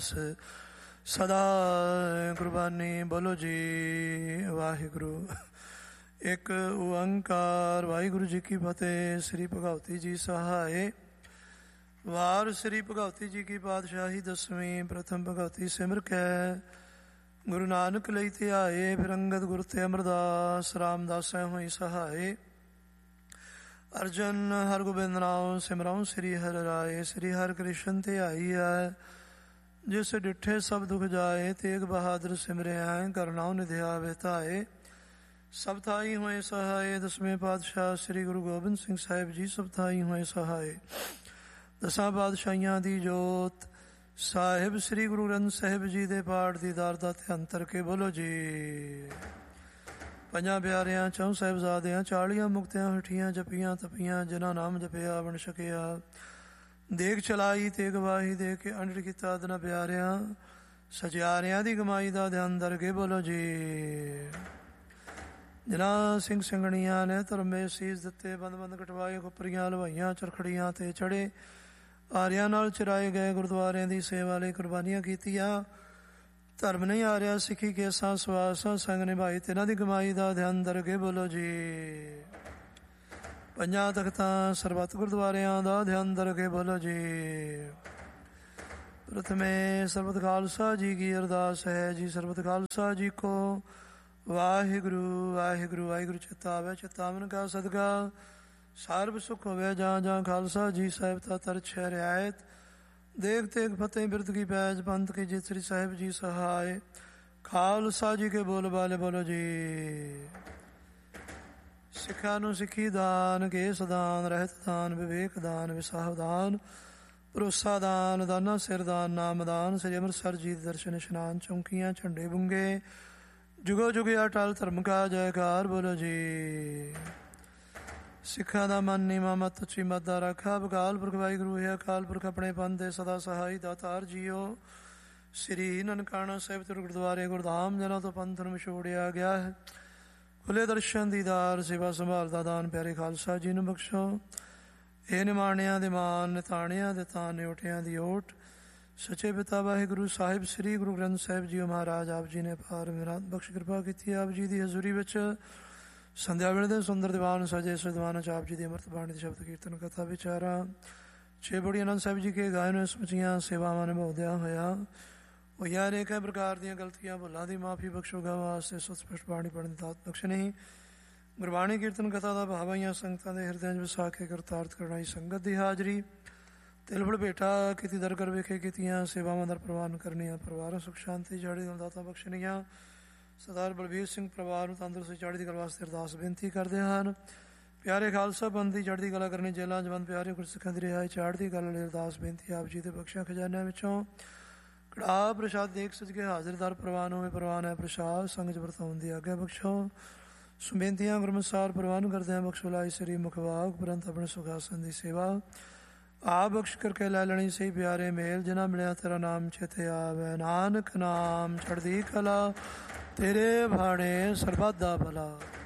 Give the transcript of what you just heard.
ਸਦਾ ਕੁਰਬਾਨੀ। ਬੋਲੋ ਜੀ ਵਾਹਿਗੁਰੂ। ਇੱਕ ਓੰਕਾਰ। ਵਾਹਿਗੁਰੂ ਜੀ ਕੀ ਫਤਿਹ। ਸ੍ਰੀ ਭਗਵਤੀ ਜੀ ਸਹਾਏ। ਵਾਰ ਸ੍ਰੀ ਭਗਵਤੀ ਜੀ ਕੀ ਪਾਤਸ਼ਾਹੀ ਦਸਵੀਂ। ਪ੍ਰਥਮ ਭਗਵਤੀ ਸਿਮਰ ਕੈ ਗੁਰੂ ਨਾਨਕ ਲਈ ਧਿਆਏ। ਫਿਰ ਅੰਗਦ ਗੁਰ ਤੇ ਅਮਰਦਾਸ ਰਾਮਦਾਸੈ ਹੋਈ ਸਹਾਏ। ਅਰਜਨ ਹਰਗੋਬਿੰਦ ਨਾਮ ਸਿਮਰਉ ਸ੍ਰੀ ਹਰਿ ਰਾਏ। ਸ੍ਰੀ ਹਰਿ ਕ੍ਰਿਸ਼ਨ ਧਿਆਈ ਹੈ ਜਿਸ ਡਿਠੇ ਸਭ ਦੁਖ ਜਾਏ। ਤੇਗ ਬਹਾਦਰ ਸਿਮਰਿਆ ਕਰਨਾਉ ਨਿਧਿਆ ਵਿਤਾਏ। ਸਭ ਥਾਈ ਹੋਏ ਸਹਾਏ। ਦਸਵੇਂ ਪਾਤਸ਼ਾਹ ਸ੍ਰੀ ਗੁਰੂ ਗੋਬਿੰਦ ਸਿੰਘ ਸਾਹਿਬ ਜੀ ਸਭ ਥਾਈ ਹੋਏ ਸਹਾਏ। ਦਸਾਂ ਪਾਤਸ਼ਾਹੀਆਂ ਦੀ ਜੋਤ ਸਾਹਿਬ ਸ੍ਰੀ ਗੁਰੂ ਗ੍ਰੰਥ ਸਾਹਿਬ ਜੀ ਦੇ ਪਾਠ ਦੀ ਦਾਰ ਦਾ ਧਿਆਨ ਧਰ ਕੇ ਬੋਲੋ ਜੀ। ਪੰਜਾਂ ਪਿਆਰਿਆਂ ਚੌਂ ਸਾਹਿਬਜ਼ਾਦਿਆਂ 40 ਮੁਕਤਿਆਂ ਹਠੀਆਂ ਜਪੀਆਂ ਤਪੀਆਂ ਜਿਨ੍ਹਾਂ ਨਾਮ ਜਪਿਆ ਬਣ ਸਕਿਆ। ਦੇਖ ਚਲਾਈ ਤੇ ਗਵਾਹੀ ਦੇ ਕੇ ਅੰਡੜ ਕੀਤਾ ਦਨਾ ਪਿਆਰਿਆਂ ਸਚਿਆਰਿਆਂ ਦੀ ਕਮਾਈ ਦਾ ਧਿਆਨ ਧਰ ਕੇ ਬੋਲੋ ਜੀ। ਜਿਨ੍ਹਾਂ ਸਿੰਘ ਸਿੰਘਣੀਆਂ ਨੇ ਧਰਮੇ ਸੀਸ ਦਿੱਤੇ ਬੰਦ ਬੰਦ ਕਟਵਾਏ ਖੁੱਪਰੀਆਂ ਲਵਾਈਆਂ ਚਰਖੜੀਆਂ ਤੇ ਚੜੇ ਆਰਿਆਂ ਨਾਲ ਚਰਾਏ ਗਏ ਗੁਰਦੁਆਰਿਆਂ ਦੀ ਸੇਵਾ ਲਈ ਕੁਰਬਾਨੀਆਂ ਕੀਤੀਆਂ। ਧਰਮ ਨਹੀਂ ਆ ਰਿਹਾ ਸਿੱਖੀ ਕੇਸਾਂ ਸਵਾਸਾਂ ਸੰਗ ਨਿਭਾਈ ਤਿਨਾਂ ਦੀ ਕਮਾਈ ਦਾ ਧਿਆਨ ਧਰ ਕੇ ਬੋਲੋ ਜੀ। ਪੰਜਾਂ ਤਖਤਾਂ ਸਰਬੱਤ ਗੁਰਦੁਆਰਿਆਂ ਦਾ ਧਿਆਨ ਧਰ ਕੇ ਬੋਲੋ ਜੀ। ਪ੍ਰਥਮੇ ਸਰਬਤ ਖਾਲਸਾ ਜੀ ਕੀ ਅਰਦਾਸ ਹੈ ਜੀ। ਸਰਬਤ ਖਾਲਸਾ ਜੀ ਕੋ ਵਾਹਿਗੁਰੂ ਵਾਹਿਗੁਰੂ। ਵਾਹਿਗੁਰੂ ਚਿੱਤਾ ਆਵੇ ਚਿਤਾਵਨ ਕਾ ਸਦਕਾ ਸਰਬ ਸੁਖ ਹੋਵੇ। ਜਾਂ ਜਾਂ ਖਾਲਸਾ ਜੀ ਸਾਹਿਬ ਤਾ ਤਰਛ ਰਿਆਇਤ ਦੇਖ ਤੇਗ ਫਤਿਹ ਬਿਰਦ ਕੀ ਪੈਜ ਪੰਥ ਕੀ ਜਿਤ ਸ੍ਰੀ ਸਾਹਿਬ ਜੀ ਸਹਾਏ। ਖਾਲਸਾ ਜੀ ਕੇ ਬੋਲ ਬਾਲੇ ਬੋਲੋ ਜੀ। ਸਿੱਖਾਂ ਨੂੰ ਸਿੱਖੀ ਦਾਨ ਕੇਸ ਦਾਨ ਰਹਿਤ ਦਾਨ ਵਿਵੇਕ ਦਾਨ ਵਿਸਾਹ ਦਾਨ ਭਰੋਸਾ ਦਾਨ ਦਾਨਾ ਸਿਰ ਦਾਨ ਨਾਮ ਦਾਨ। ਸ੍ਰੀ ਅੰਮ੍ਰਿਤਸਰ ਜੀ ਦੇ ਦਰਸ਼ਨ ਇਸ਼ਨਾਨ ਚੌਂਕੀਆਂ ਝੰਡੇ ਬੁੰਗੇ ਜੁਗੋ ਜੁਗੇ ਅਟਲ ਧਰਮ ਕਾ ਜੈਕਾਰ ਬੋਲੋ ਜੀ। ਸਿੱਖਾਂ ਦਾ ਮਨ ਨੀਵਾਂ ਮਤ ਉੱਚੀ ਮਤ ਦਾ ਰਾਖਾ। ਅਕਾਲ ਪੁਰਖ ਵਾਹਿਗੁਰੂ ਹੈ ਅਕਾਲ ਪੁਰਖ ਆਪਣੇ ਪੰਥ ਦੇ ਸਦਾ ਸਹਾਈ ਦਾਤਾਰ ਜੀਓ। ਸ੍ਰੀ ਨਨਕਾਣਾ ਸਾਹਿਬ ਤੇ ਗੁਰਦੁਆਰੇ ਗੁਰਧਾਮ ਜਨਾਂ ਤੋਂ ਪੰਥ ਨੂੰ ਵਿਛੋੜਿਆ ਗਿਆ ਹੈ। ਖੁੱਲੇ ਦਰਸ਼ਨ ਦੀਦਾਰ ਸੇਵਾ ਸੰਭਾਲ ਦਾ ਦਾਨ ਪਿਆਰੇ ਖਾਲਸਾ ਜੀ ਨੂੰ ਬਖਸ਼ੋ। ਇਹ ਨਿਮਾਣਿਆਂ ਦੇ ਮਾਨ ਨਿਤਾਣਿਆਂ ਦੇ ਤਾਨ ਨਿਉਟਿਆਂ ਦੀ ਓਟ ਸੱਚੇ ਪਿਤਾ ਵਾਹਿਗੁਰੂ ਸਾਹਿਬ ਸ੍ਰੀ ਗੁਰੂ ਗ੍ਰੰਥ ਸਾਹਿਬ ਜੀ ਮਹਾਰਾਜ ਆਪ ਜੀ ਨੇ ਪਾਰ ਮਿਹਰਾਨ ਬਖਸ਼ ਕਿਰਪਾ ਕੀਤੀ। ਆਪ ਜੀ ਦੀ ਹਜ਼ੂਰੀ ਵਿੱਚ ਸੰਧਿਆ ਵੇਲੇ ਦੇ ਸੁੰਦਰ ਦੀਵਾਨ ਸਜੇ ਸਦਵਾਨ ਚ ਆਪ ਜੀ ਦੀ ਅੰਮ੍ਰਿਤ ਬਾਣੀ ਦੇ ਸ਼ਬਦ ਕੀਰਤਨ ਕਥਾ ਵਿਚਾਰਾਂ ਛੇ ਬੜੀ ਆਨੰਦ ਸਾਹਿਬ ਜੀ ਕੇ ਗਾਏ ਨੂੰ ਸਮਝੀਆਂ ਸੇਵਾਵਾਂ ਨਿਭਾਉਂਦਿਆਂ ਹੋਇਆ ਉਹ ਯਾਰ ਇੱਕ ਪ੍ਰਕਾਰ ਦੀਆਂ ਗਲਤੀਆਂ ਭੁੱਲਾਂ ਦੀ ਮਾਫੀ ਬਖਸ਼ੋਗਾ ਵਾਸਤੇ ਸਪਸ਼ਟ ਬਾਣੀ ਪੜ੍ਹਨ ਦੀ ਦਾਤ ਬਖਸ਼ਣੀ। ਗੁਰਬਾਣੀ ਕੀਰਤਨ ਕਥਾ ਦਾ ਭਾਵਾਈਆਂ ਸੰਗਤਾਂ ਦੇ ਹਿਰਦਿਆਂ 'ਚ ਵਸਾ ਕੇ ਕਰਤਾਰਥ ਕਰਵਾਈ ਸੰਗਤ ਦੀ ਹਾਜ਼ਰੀ ਤਿਲਫੜ ਭੇਟਾ ਕੀਤੀ ਦਰ ਕਰ ਵੇਖੇ ਕੀਤੀਆਂ ਸੇਵਾਵਾਂ ਦਰ ਪ੍ਰਵਾਨ ਕਰਨੀਆਂ। ਪਰਿਵਾਰਾਂ ਸੁਖ ਸ਼ਾਂਤੀ ਚਾੜ੍ਹਦੀ ਕਲਾ ਦਾਤਾਂ ਬਖਸ਼ਣੀਆਂ। ਸਰਦਾਰ ਬਲਬੀਰ ਸਿੰਘ ਪਰਿਵਾਰ ਨੂੰ ਤੰਦਰੁਸਤੀ ਚੜ੍ਹਦੀ ਕਲਾ ਵਾਸਤੇ ਅਰਦਾਸ ਬੇਨਤੀ ਕਰਦੇ ਹਨ। ਪਿਆਰੇ ਖਾਲਸਾ ਪੰਥ ਦੀ ਚੜ੍ਹਦੀ ਕਲਾ ਕਰਨੀ ਜੇਲਾਂ ਜਵੰਦ ਪਿਆਰੇ ਗੁਰਸਿੱਖਾਂ ਦੀ ਰਿਹਾਈ ਚਾੜ੍ਹਦੀ ਕਲਾ ਲਈ ਅਰਦਾਸ ਬੇਨਤੀ। ਆਪ ਜੀ ਦੇ ਬਖਸ਼ਿਆਂ ਖਜ਼ਾਨਿਆਂ ਵਿੱਚੋਂ ਕੜਾਹ ਪ੍ਰਸ਼ਾਦ ਦੇਖ ਸਜ ਕੇ ਹਾਜ਼ਰਦਾਰ ਪ੍ਰਵਾਨ ਹੋਵੇ। ਪ੍ਰਵਾਨ ਹੈ ਪ੍ਰਸ਼ਾਦ ਸੰਗਤ ਵਰਤਾਉਣ ਦੀ ਆਗਿਆ ਬਖਸ਼ੋ। ਸੁਬੇਨਤੀਆਂ ਗੁਰਮਸਾਰ ਪ੍ਰਵਾਨ ਕਰਦੇ ਹਾਂ ਬਖਸ਼ੋ ਲਾਈ ਸ੍ਰੀ ਮੁਖਵਾਗ ਉਪਰੰਤ ਆਪਣੇ ਸੁਖਾਸਨ ਦੀ ਸੇਵਾ ਆਪ ਬਖਸ਼ ਕਰਕੇ ਲੈ ਲੈਣੀ ਸਹੀ ਪਿਆਰੇ ਮੇਲ ਜਿਨ੍ਹਾਂ ਮਿਲਿਆ ਤੇਰਾ ਨਾਮ ਚੇਤੇ ਆਵੇ। ਨਾਨਕ ਨਾਮ ਚੜ੍ਹਦੀ ਕਲਾ ਤੇਰੇ ਭਾਣੇ ਸਰਬੱਤ ਦਾ ਭਲਾ।